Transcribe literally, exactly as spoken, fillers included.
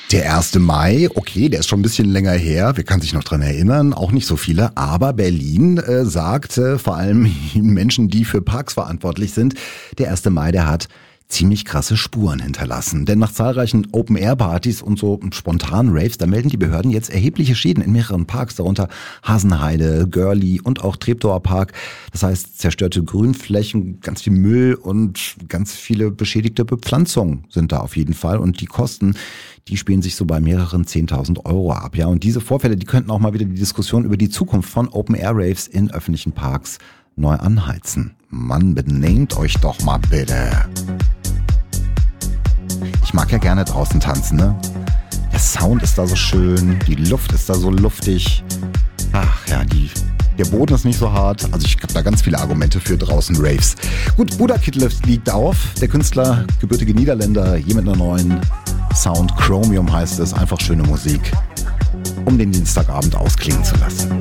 Der erste Mai, okay, der ist schon ein bisschen länger her. Wer kann sich noch dran erinnern? Auch nicht so viele. Aber Berlin äh, sagt, äh, vor allem Menschen, die für Parks verantwortlich sind, der erste Mai, der hat ziemlich krasse Spuren hinterlassen. Denn nach zahlreichen Open-Air-Partys und so spontanen Raves, da melden die Behörden jetzt erhebliche Schäden in mehreren Parks, darunter Hasenheide, Görli und auch Treptower Park. Das heißt, zerstörte Grünflächen, ganz viel Müll und ganz viele beschädigte Bepflanzungen sind da auf jeden Fall. Und die Kosten, die spielen sich so bei mehreren zehntausend Euro ab. Ja, und diese Vorfälle, die könnten auch mal wieder die Diskussion über die Zukunft von Open-Air-Raves in öffentlichen Parks neu anheizen. Mann, benehmt euch doch mal bitte. Ich mag ja gerne draußen tanzen, ne? Der Sound ist da so schön, die Luft ist da so luftig. Ach ja, die, der Boden ist nicht so hart. Also ich habe da ganz viele Argumente für draußen Raves. Gut, Buddha Kid liegt auf. Der Künstler, gebürtige Niederländer, hier mit einer neuen Sound. Chromium heißt es. Einfach schöne Musik, um den Dienstagabend ausklingen zu lassen.